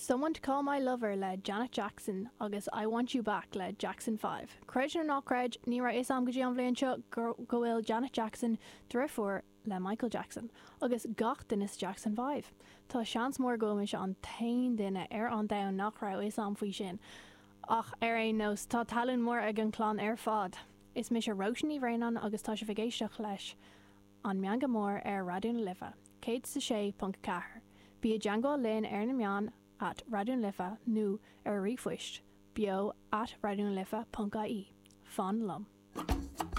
Someone to Call My Lover le Janet Jackson agus I Want You Back le Jackson 5. Creid na nachreid ní ra is am go dtí an bhléon seo go bhfuil Janet Jackson fuair le Michael Jackson agus gach den is Jackson 5. Tá seans mór gomis an tain duine ar an da nach ra is am faoi sin. Ach ar é nós tá talún mór ag an chlán ar fad. Is mis a roisinaí bhréanan agus tá se bhgéisteach leis an meanga mór ar radioún lifa. Céad sa sé punt cahar. Bí a Django linn ar na meán at radioún lifa nó ar rifuist bio at radioúnlifa.ie. Fan lum.